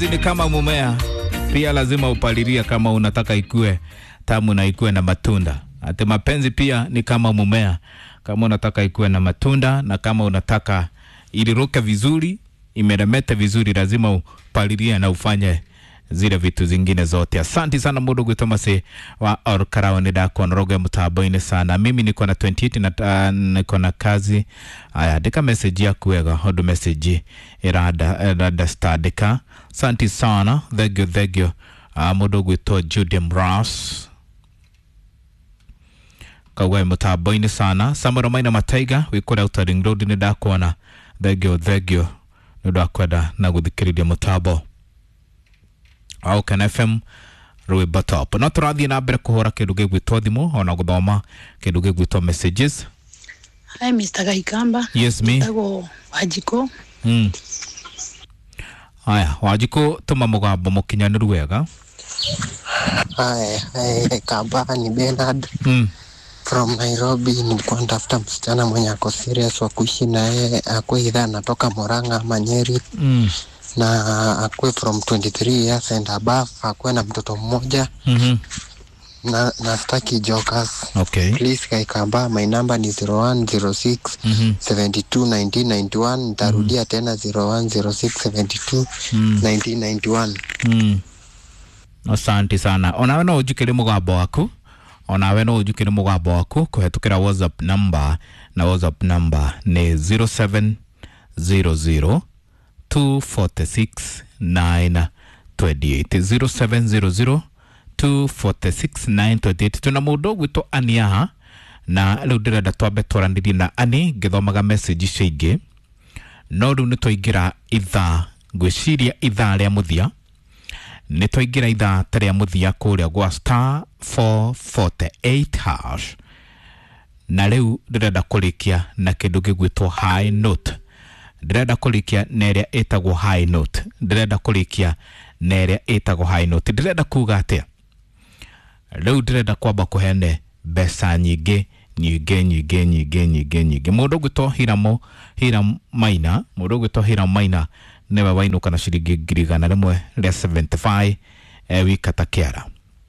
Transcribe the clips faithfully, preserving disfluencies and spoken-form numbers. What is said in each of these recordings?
Ni kama mumea, pia lazima upalilia kama unataka ikue tamu na ikue na matunda. Ate mapenzi pia ni kama mumea, kama unataka ikue na matunda na kama unataka iliruke vizuri, imeremete vizuri, lazima upalilia na ufanye zile vitu zingine zote. Asante sana Mudogo Tomase wa Orkarao ni dako nroge mutaboine sana. Mimi niko na twenty-eight na uh, niko na kazi. Aya, deka message ya kuwega hodu message irada irada stadika. Asante sana. Thank you, thank you. Uh, Mudogo to Judy Mras. Kawe mutaboine sana. Samara maina mataiga wikoda utaring road ni dako na. Thank you, thank you. Nudo akweda na guthikiriria mutabo. Au Can F M Rui Batop. No turathi na mbere kuhora kindu gigwitwo thimu ona guthoma kindu gigwitwo messages. Hi Mister Gaikamba. Yes me. Tago Wajiko. Mm. Aya, Wajiko tuma mugambo mukinyaniru wega. Hi, hi Kamba ni Bernard. Mm. From Nairobi. Nilikuwa natafuta msichana mwenye ako serious wa kuishi na yeye, akwe idha anatoka Murang'a ama Nyeri. Mm. Na akwe from twenty-three years and above, akwe na mtoto mmoja. Mhm. Na na staki jokers. Okay. Please Kaikamba, my number ni zero one zero six seventy-two nineteen ninety-one. Nitarudia tena zero one zero six seventy-two nineteen ninety-one. Mm. Asante sana. Onawe no ujukire mugambo waku. Onawe no ujukire mugambo waku kuhetukira WhatsApp number, na WhatsApp number ni zero seven zero zero two four six nine two eight zero seven zero zero two four six nine two eight. Tuna Mudogo to Aniaha na leo ndirenda twambe twaranirie na Ani ngithomaga message ciingi. No riu nitwaingira itha ngwiciria itha ria muthia, nitwaingira itha ria muthia kuria gwa star four forty-eight hash, na riu ndirenda kurikia na kindu gigwitwo high note. Ndirenda kurikia neria etagwo high note. Ndirenda kurikia neria etagwo high note. Ndirenda kuga atia riu ndirenda kwamba kuhene besa nyingi nyingi nyingi nyingi nyingi nyingi. Mudogo to Hiramo Hiram Maina, Mudogo to Hiram Maina newe wainuka na shilingi ngiri igana rimwe ria seventy-five e wikata kiara.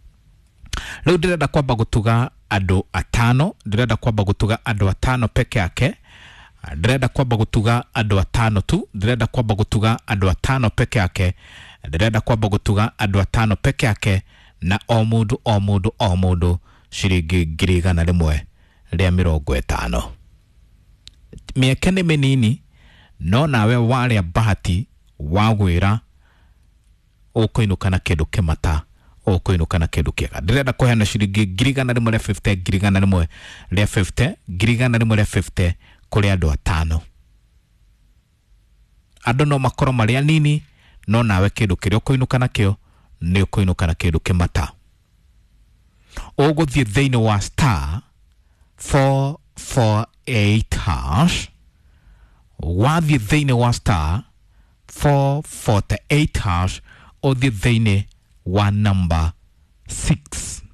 Riu ndirenda kwamba gutuga andu atano. Ndirenda kwamba gutuga andu atano peke yake. Ndirenda kwamba gutuga andu atano tu. Ndirenda kwamba gutuga andu atano peke yake. Ndirenda kwamba gutuga andu atano peke yake, na o mundu o mundu o mundu shilingi ngiri igana rimwe ria mirongo itano. Mieke ni minini, no nawe waria bahati wagwira ukuinuka na kindu kimata, ukuinuka na kindu kiega. Ndirenda kuheana shilingi ngiri igana rimwe ria fifty, ngiri igana rimwe ria fifty, ngiri igana rimwe ria fifty kuri andu atano. Andu no makoro maria nini, no nawe kindu kiria ukuinuka nakio ni ukuinuka na kindu kimata. Uguthie thiini wa star four forty-eight hash. Wathie thiini wa star four forty-eight hash, uthie thiini wa number six.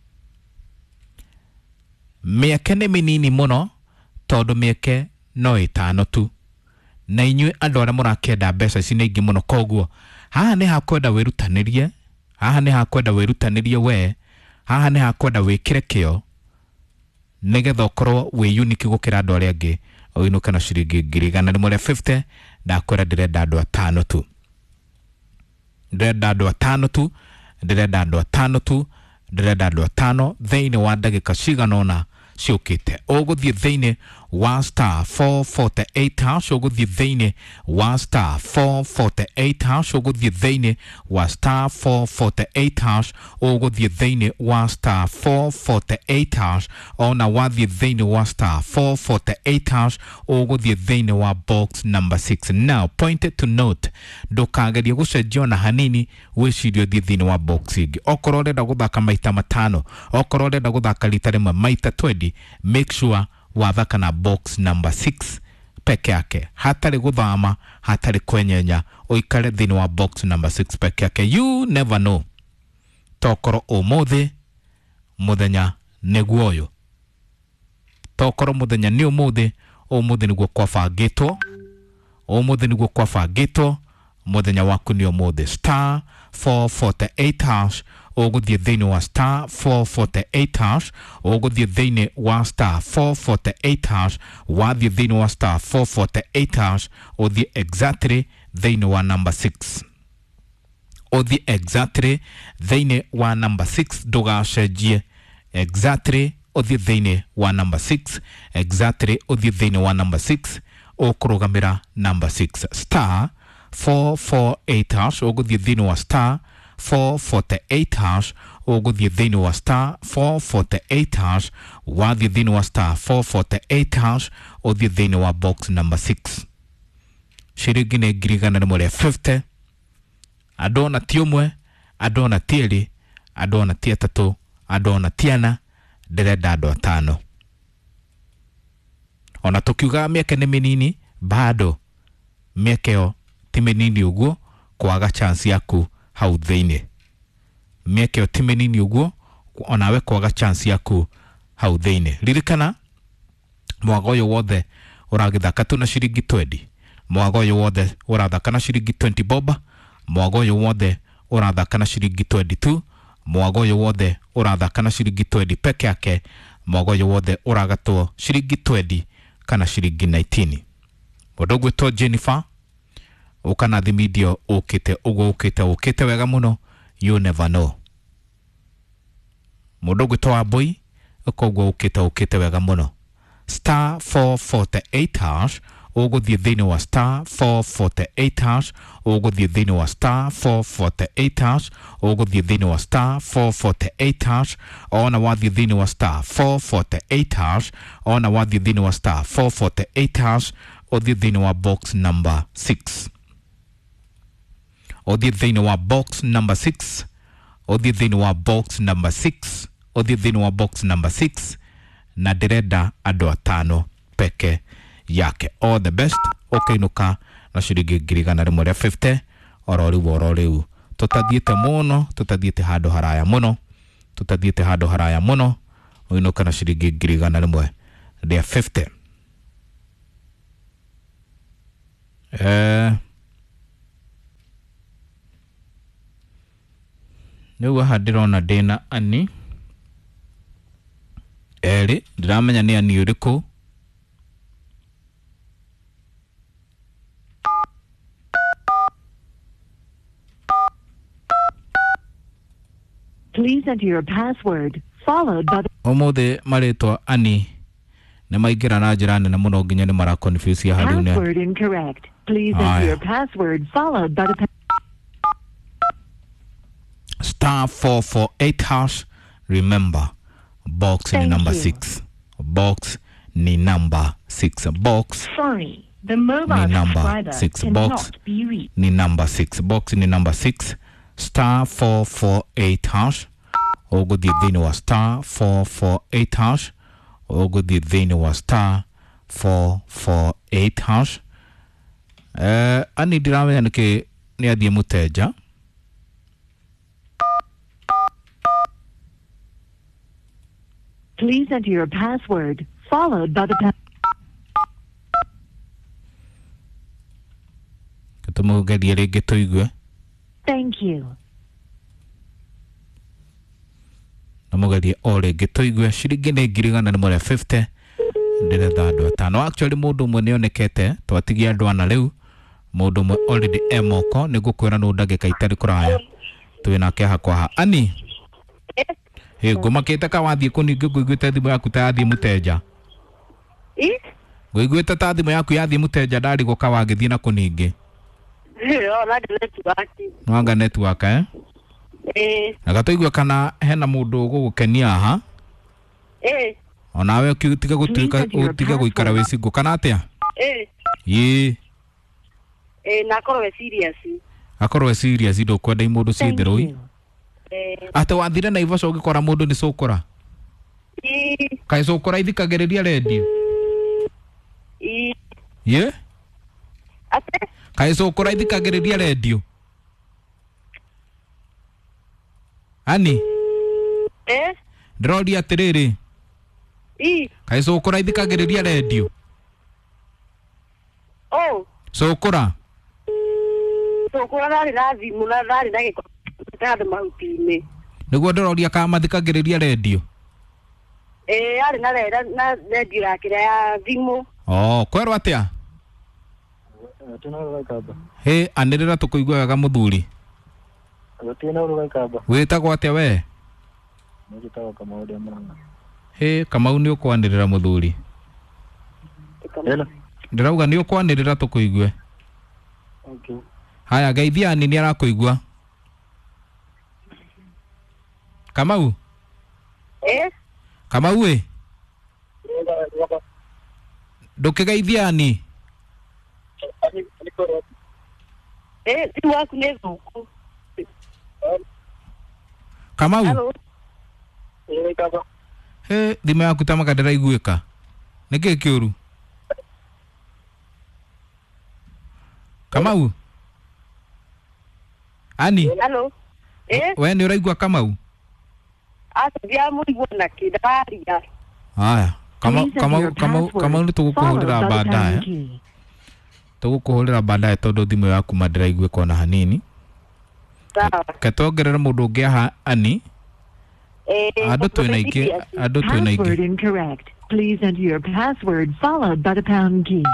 Mieke ni minini muno, tondu mieke no itano tu, na inyue andu aria murakenda mbeca ici ni ingi muno. Koguo haha ni hakwenda wirutanirie, haha ni hakwenda wirutanirie we, haha ni hakwenda wikire kio nigetha ukorwo wi unique gukira andu aria angi. Uinuka na shilingi ngiri igana rimwe ria fifty. Ndakwira ndirenda andu atano tu, ndirenda andu atano tu, ndirenda andu atano tu, ndirenda andu atano thiini wa ndagika cigana ona ciukite. Uguthie thiini wa star four forty-eight hash, uguthie thiini wa star four forty-eight hash, uguthie thiini wa star four forty-eight hash, uguthie thiini wa star four forty-eight hash. Ona wathie thiini wa star four forty-eight hash, uguthie thiini wa box number six. Now point to note, ndukageria gucenjia na hanini wicirio thie thiini wa box ingi. Okorwo urenda guthaka maita matano, okorwo urenda guthaka rita rimwe maita twenty, make sure wathaka na box number six peke yake, hatari guthama, hatari kwenyenya. Uikare thini wa box number six peke yake. You never know, tokoro umuthi muthenya niguo uyu, tokoro muthenya ni umuthi, umuthi niguo kwabangitwo, umuthi niguo kwabangitwo, muthenya waku ni omothe star four forty-eight hash uguthie thiini wa star four forty-eight hash uguthie thiini wa star four forty-eight hash wathie thiini wa star four forty-eight hash uthie exactly thiini wa number six uthie exactly thiini wa number six ndugacenjie exactly uthie thiini wa number six exactly uthie thiini wa number six ukurugamira number six star four forty-eight hash uguthie thiini wa star four forty-eight hash uguthie thiini wa star four forty-eight hash wathie thiini wa star four forty-eight hash uthie thiini wa box number six shiringi ni ngiri igana rimwe ria fifty adona tiumwe adona tieri adona tiatatu adona tiana ndirenda andu atano ona tukiuga mieke ni minini bado miekeo ti minini uguo kwaga chance yaku hau thiini miekeo ti minini uguo onawe kwaga chance yaku hau thiini ririkana mwaga uyu wothe uragithaka tu na shiringi twenty mwaga uyu wothe urathaka na shiringi twenty boba mwaga uyu wothe urathaka na shiringi twenty-two mwaga uyu wothe urathaka na shiringi twenty peke yake mwaga uyu wothe uragatwo shiringi twenty kana shiringi nineteen mundu gwitwo Jennifer ukana thimidio ukite ugo ukite ukite wega muno you never know mundu gwitwo Wambui ukogwo ukite ukite wega muno star four forty-eight hash uguthie thiini wa star four forty-eight hash uguthie thiini wa star four forty-eight hash uguthie thiini wa star four forty-eight hash ona wathie thiini wa star four forty-eight hash ona wathie thiini wa star four forty-eight hash uthie thiini wa box number six uthie thiini wa box number six uthie thiini wa box number six uthie thiini wa box number six na ndirenda andu atano peke yake all the best ukainuka na shiringi ngiri igana rimwe ria fifty oro riu oro riu tutathiite muno tutathiite handu haraya muno tutathiite handu haraya muno uinuka na shiringi ngiri igana rimwe ria fifty eh niu aha ndirona ndina ani eri ndiramenya ni ani uriku Please enter your password followed by the omothe maritwa ani ne maingira na njira nene muno nginya ni mara confuse ya hali password incorrect. Please enter your password followed by the pa star four forty-eight hash remember box ni number six box ni number six box sorry the mobile ni number subscriber six cannot box be reached. ni number six box ni number six star four forty-eight hash uguthie thiini wa star four forty-eight hash uguthie thiini wa star four forty-eight hash eh ani ndiramenya niki ni athie muteja Please enter your password followed by the pa tumugerie ringi tuigue Thank you. namugerie o ringi tuigue shiringi ni ngiri igana rimwe ria fifty ndiretha andu atano actually mundu umwe nionekete twatigia andu ana riu mundu umwe already emoko ni gukwira no ndagika itari kuraya twina ke hakwa ha ani he ngumakite ka wathie kuningi nguiguite thimu yaku ta yathie muteja Eh? nguiguite ta thimu yaku yathie muteja ndari guka wagithie na kuningi Eh, ona network. nwanga network eh Eh, agatoigua kana hena mundu gugukenia ha eh, onawe ukitiga gutuika utiga guikara wicingu kana atia eh, yi eh, nakorwo serious. akorwo serious ndo kwenda imundu Thank citheroi you. Eh, ate wathire na ivoco gikora mundu ni cukura eh, kai cukura ithikagiriria radio eh, ye ate, kai cukura ithikagiriria radio ani eh, ndroria atiriri eh, kai cukura ithikagiriria radio oh, cukura tokora rari na thimu na rari na giko tande mahuti-ini niguo ndiroria kana mathikagiriria radio eh ari na rera na radio yake ya thimu oh kwerwo atia tuna ro kaba he anirira tukuigwa wega muthuri tuna ro kaba witagwo atia we nigitawa kama ode muranga he Kamau ni ukwanirira muthuri hello ndirauga ni ukwanirira tukuigwe okay haya geithia ni ni arakuigwa Kamau eh Kamau we ndukigeithia ni eh tu waku ne zuku Kamau hello eh kaba he thima yaku tamaka ndiraiguika niki kiuru Kamau ani hello eh we ni uraigua Kamau atia muigwa na kidaria haya Kamau Kamau Kamau Kamau ni tugukuhurira baadaye tugukuhurira baadaye tondu thimu yaku mandiraigua kona hanini sawa ketongerera mundu ungi aha ani eh andu twina ingi andu twina ingi Password incorrect. Please enter your password followed by the pound key.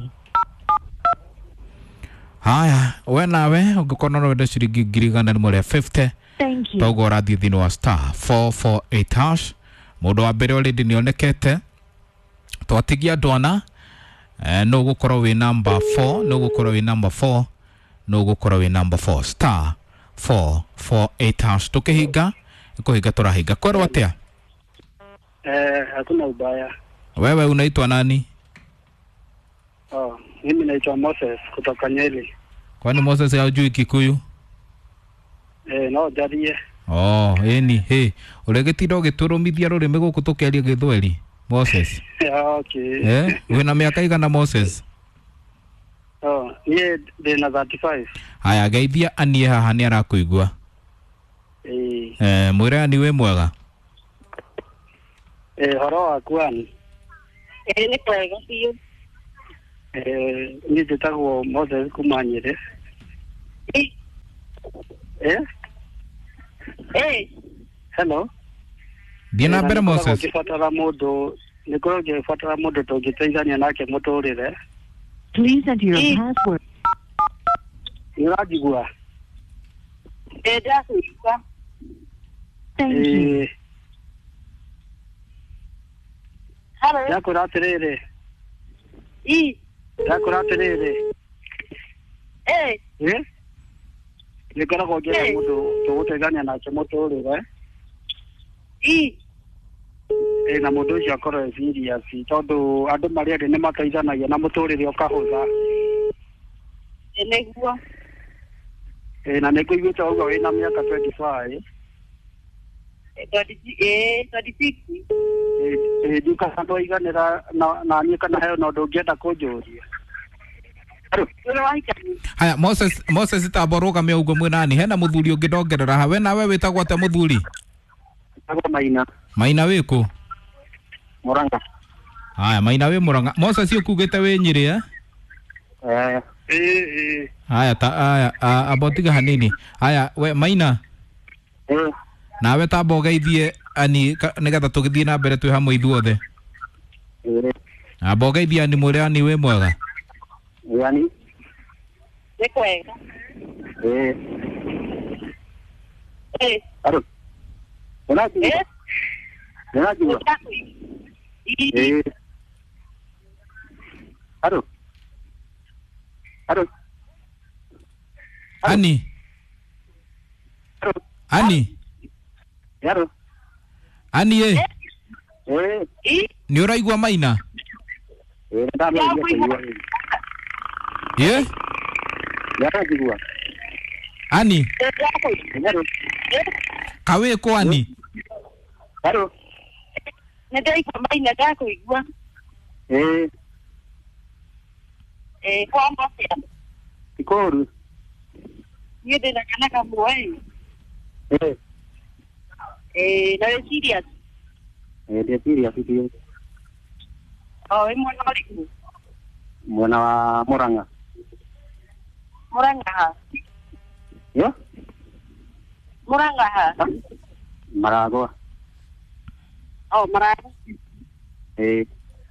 haya we nawe ungikona no wenda ciringi ngiri igana rimwe ria fifty Thank you. togo rathie thini wa star four four eight hash mundu wa mbere already nionekete twatigia ndwana eh, no gukorwo wi number four no gukorwo wi number four no gukorwo wi number four star four four eight hash tukihinga ikuhinga turahinga kwerwo atia eh hakuna ubaya wewe unaitwa nani oh mimi naitwa Moses kutoka Nyeri kwani Moses hajui Kikuyu eh no jarie oh eni he uregetindo giturumithia rurimi guku tukiaria githweri Moses okay eh wina miaka igana Moses oh ye de na thirty-five haya geithia anie haha ni arakuigua eh eh mwira ni we mwega eh horo akwan eh ni kwega biyo eh ni jetagwo Moses kumanyire eh eh eh hello thie na mbere Moses ukifatara mundu nikoro ukifatara mundu tungiteithania nake muturire Please enter your Eh. password. irajigua eh dakuigwa Thank you. eh hello yakora atiriri eh yakora atiriri eh eh nikoragwo ngira Eh. mundu tuguteithania nake muturire eh eh na mundu ucio akorwo serious tondu andu maria ndi nimateithanagia na muturire ukahutha neguo eh na nikuiguite uguo wina miaka twenty-five eh thirty-six eh eh duka santo iganira na na niĩ kana heo no ndũngĩenda kũnjũria haya Moses Moses taboruga me ugo mwenani hena muthuri ungi ndongerera ha we nawe witagwo ate muthuri agwa maina maina wiku Muranga haya maina wi Muranga Moses ukugite wi Nyeri eh eh eh haya ta haya a- abotiga hanini haya we maina eh nawe tamba ugeithie ani ka- nigetha tugithie na mbere twi hamwe ithuothe eh amba ugeithie ani mwira ani wi mwega yani ni kwega eh eh aro unajua eh unajua eh aro aro ani aro ani aro ani eh eh eh ni uraigua maina eh ndame ndio ye yarajigua ani aro kawe ko ani aro nĩndaigua maina ndakuigua eh eh kwamba cia ikoru niĩ ndĩna kana kamwe eh eh na wĩ serious eh ndio serious ndio o wĩ mwana ũrĩkũ mwana wa Muranga Murang'a ha Yeah? Muranga ha. Marago. Oh, Muranga. Eh.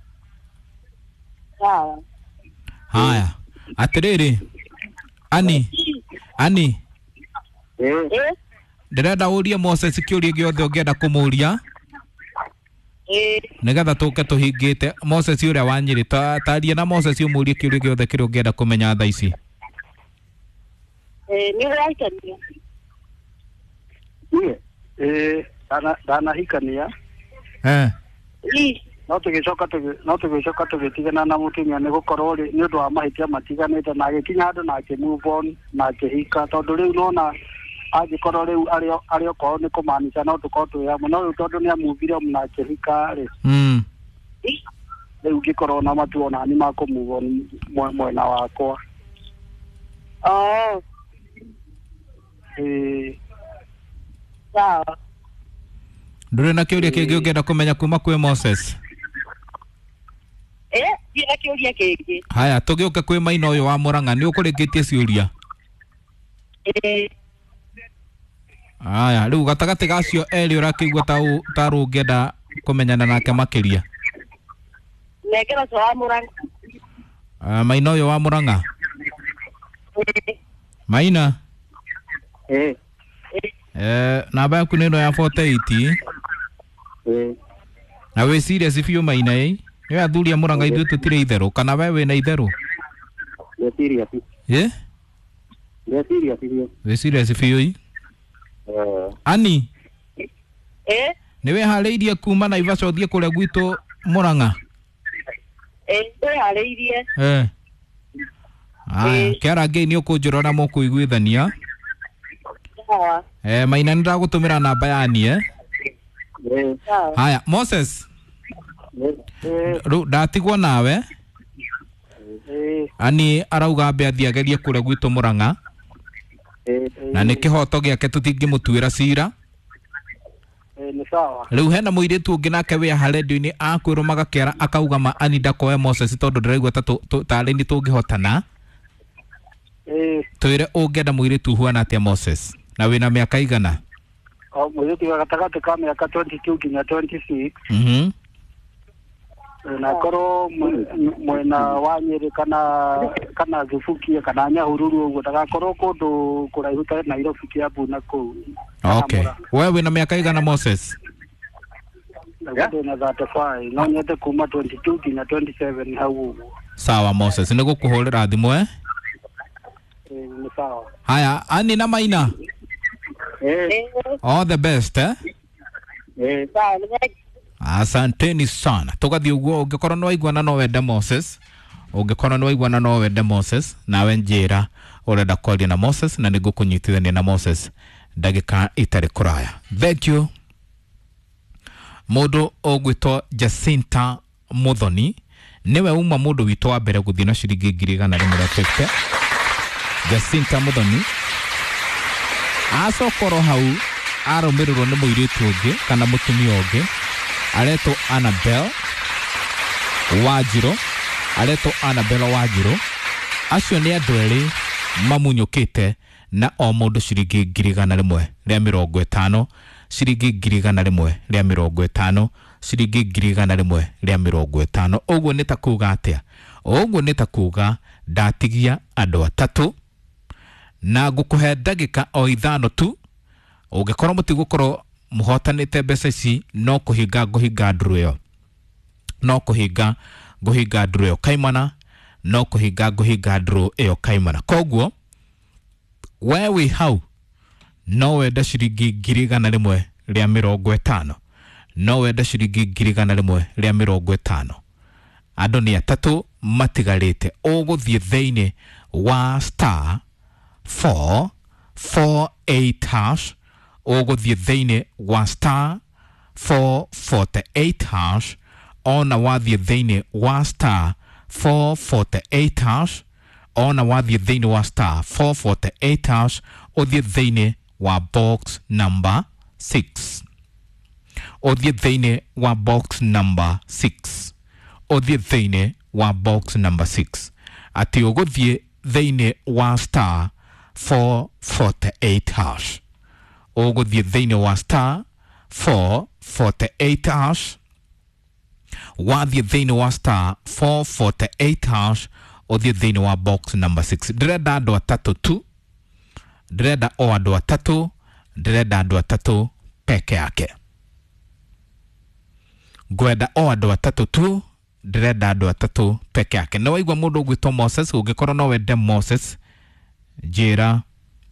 Sawa. Haya. Atiriri. Ani. Ani. Eh. Eh? Ndirenda urie Moses kiuria giothe ungienda kumuria. Eh. Nigetha tuke tuhingite Moses uria wanyiri taria na Moses umurie kiuria giothe kiria ungienda kumenya tha ici. Eh, ni raikania. Yeah. Eh, dana dana hikania. Eh. Ii. No tugicoka tugi no tugicoka tugitigana na mutumia ni gukorwo ri ni undu wa mahitia matiganite na agikinya andu na ake move on na akihika tondu riu nona agikorwo riu ario ario ko ni kumanisha no tukorwo tu ya no riu tondu ni amuvire na akihika ri Mm. riu gikorwo na matuona ni ma ku move on mwena wakwa. Oh. Eh. Sawa. Ndure na kiuria kingi ungienda kumenya kuma kwi Moses. Eh, dina kiuria kingi. Haya tugiuke kwi Maina uyu wa Muranga ni ukurikitie ciuria. Eh. Haya riu gatagati gacio eri urakigua ta ta ungienda kumenyana nake makiria. Negera sawa Muranga. Uh, Maina uyu wa Muranga. Eh. Maina. Eh. Eh, namba yaku nino ya forty-eight. Eh. Na we serious biu Maina eh? Ni athuri a Muranga ithu tutire itheru kana we wina itheru? Ye serious. Ye? Ye serious biu. We serious biu i? Eh. Ani. Eh. Ni we hariirie kuma Naivasha uthie kuria gwitu Muranga? Eh, we hariirie. Eh. Aya, kiara ngai ni ukunjura na mukuiguithania. Sawa. Eh, Maina niragutumira namba yani eh? Eh. Sawa. Haya, Moses. Eh. Ru ndatigwo nawe. Eh. Ani arauga ambe athie agerie kuria gwitu Muranga. Eh. Na ni kihoto giake tutingimutuira cira. Eh, ni sawa. Riu hena muiritu ungi nake we ha radio-ini akwirumaga kiara akauga ma ani ndakoe Moses tondu ndiraigua ta tari ni tungihotana. Eh. Twire ungienda muiritu huana atia Moses na wina miaka igana? Oh, muiritu gatagati ka miaka twenty-two kinya twenty-six. Mhm. Na koro mwena wa Nyeri kana kana Zufukia kana Nyahururu uguo ndagakorwo kundu kuraihu ta Nairobi Kiambu na kuu. Okay. Wewe wina miaka igana Moses? Ndio na thirty-five no nyete kuma twenty-two kinya twenty-seven hau uguo. Sawa Moses, ni gukuhurira thimu eh? Eh, ni sawa. Haya, ani na Maina. Eh. All the best eh? Eh. Sawa. Asanteni sana. Tugathie uguo ungikorwo no waiguana no wende Moses. Ungikorwo no waiguana no wende Moses nawe njira urenda kwaria na Moses na nigukunyitithania na Moses ndagika itari kuraya. Thank you. Mundu ogwitwo Jacinta Muthoni niwe uma mundu witwo wa mbere guthie na ciringi ngiri igana rimwe rĩa fifty. Jacinta Muthoni acokoro hau arumirirwo ni muiritu ungi kana mutumia ungi aretwo Annabel Wajiro aretwo Annabel Wajiro. Acio ni andu eri mamunyukite na o mundu ciringi ngiri igana rimwe rĩa mĩrongo ĩtano, ciringi ngiri igana rimwe rĩa mĩrongo ĩtano, ciringi ngiri igana rimwe rĩa mĩrongo ĩtano. Ũguo nĩ ta kuga atia? Ũguo nĩ ta kuga ndatigia andu atatu na ngukuhe ndagika o ithano tu. Ungikorwo mutigukorwo muhotanite mbeca ici no kuhinga nguhinga nduru iyo, no kuhinga nguhinga nduru iyo kaimana, no kuhinga nguhinga nduru iyo kaimana. Koguo wewe hau no wenda ciringi ngiri igana rimwe rĩa mĩrongo ĩtano, no wenda ciringi ngiri igana rimwe rĩa mĩrongo ĩtano. Andu ni atatu matigarite. Uguthie thiini wa star four four eight hash, uguthie thiini wa star four forty-eight hash, ona wathie thiini wa star four forty-eight hash, ona wathie thiini wa star four forty-eight hash, uthie thiini wa box number six, uthie thiini wa box number six, uthie thiini wa box number six. Ati uguthie thiini wa star four forty-eight hash uguthie thiini wa star four forty-eight hash wathie thiini wa star four forty-eight hash uthie thiini wa box number six. Direda andu atatu tu, direda o andu atatu, direda andu atatu peke yake. Gwenda o andu atatu tu, direda andu atatu peke yake. Na waigwa mundu gwitwo Moses, ungikorwo no wende Moses, jira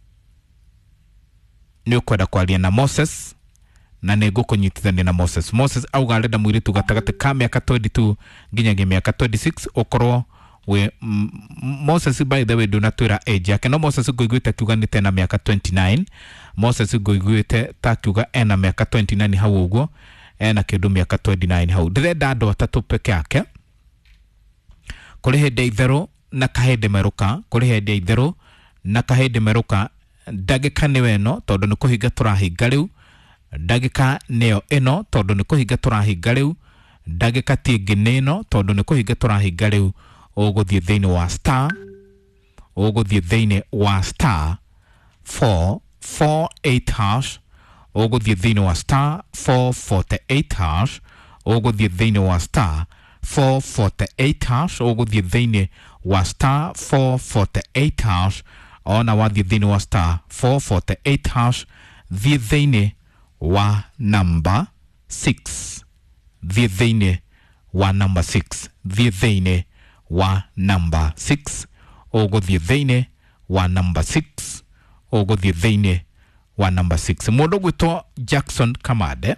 ni ukwenda kwaria na Moses na nigukunyitithania na Moses. Moses auga arenda mwiritu gatagati ka miaka twenty-two nginyagia miaka twenty-six ukorwo we mm, Moses by the way do not twira age yake. No Moses ngoiguite kiuganite na miaka twenty-nine. Moses ngoiguite ta kiuga ena miaka twenty-nine hau uguo, ena kindu miaka twenty-nine hau. Direnda andu atatu peke yake, kuri hindi itheru na kahindi meruka, kuri hindi itheru na kahindi meruka. Ndagika niwe no tondu ni kuhinga turahinga riu, ndagika niyo ino tondu ni kuhinga turahinga riu, ndagika tingi nino tondu ni kuhinga turahinga riu. Uguthie thiini wa star, uguthie thiini wa star four forty-eight hash, uguthie thiini wa star four forty-eight hash, uguthie thiini wa star four forty-eight hash, uguthie thiini wa star four forty-eight hash. Ona wathie thiini wa star four forty-eight hash, thie thiini wa number six, thie thiini wa number six, thie thiini wa number six, uguthie thiini wa number six, uguthie thiini wa number six. Mundu gwitwo Jackson Kamade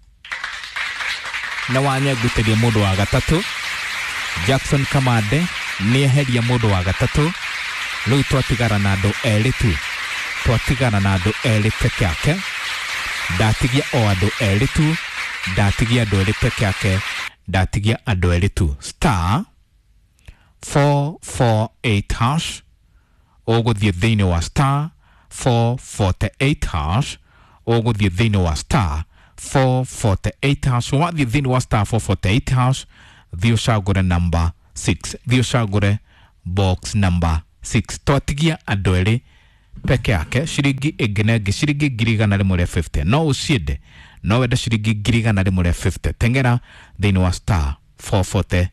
na wanya gwiteria mundu wa gatatu. Jackson Kamade ni eheria mundu wa gatatu. Riu twatigara na andu eri tu, twatigara na andu eri peke yake. Ndatigia o andu eri tu, ndatigia andu eri peke yake, ndatigia andu eri tu. Star four forty-eight hash, uguthie thiini wa star four forty-eight hash, uguthie thiini wa star four forty-eight hash. Wathie thiini wa star four forty-eight hash, thio cagure number six, thio cagure box number six. Twatigia andu eri peke yake. Shiringi inginengi shiringi ngiri igana rimwe ria fifty. No uciende no wende shiringi ngiri igana rimwe ria fifty, tengera thiini wa star four forty-eight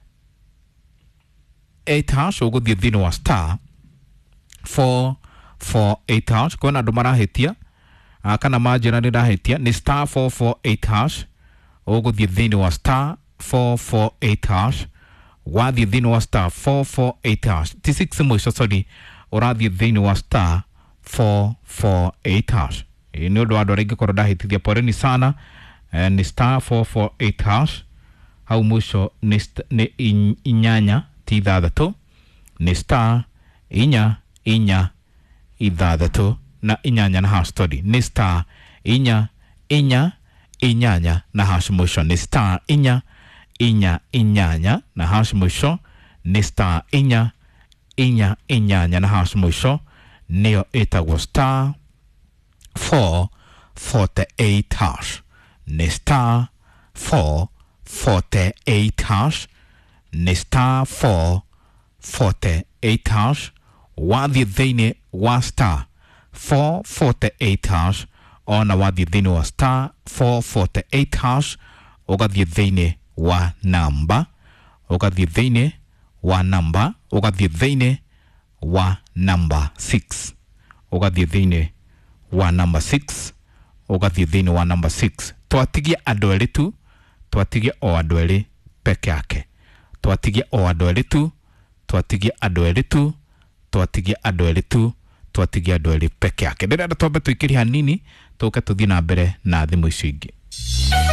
hash, uguthie thiini wa star four forty-eight hash. Kona andu marahitia kana majira ni rahitia ni star four forty-eight hash, uguthie thiini wa star four forty-eight hash. Wathie thiini wa star four forty-eight hash, ti six mwisho, sorry, urathie thiini wa star four forty-eight hash. E, ni undu andu aringi korwo ndahitithia poreni sana. E, ni star four forty-eight hash, hau mwisho ni, ni in, inyanya ti ithathatu, ni star inya inya ithathatu na inyanya na hash. Sorry, ni star inya inya inyanya na hash mwisho, ni star inya inya inyanya na hash mwisho, ni star inya inya inyanya na hash mwisho. Niyo itagwo star four forty-eight hash, ni star four forty-eight hash, ni star four forty-eight hash. Wathie thiini wa star four forty-eight hash, ona wathie thiini wa star four forty-eight hash, ugathie thiini wa number, ugathie thiini wa number, ugathie thiini wa number six, ugathie thiini wa number six, ugathie thiini wa number six. Twatigia andu eri tu, twatigia o andu eri peke yake, twatigia o andu eri tu, twatigia andu eri tu, twatigia andu eri tu, twatigia andu eri peke yake. Ndirenda twambe tuikiria hanini tuke tuthie na mbere na thimu icio ingi.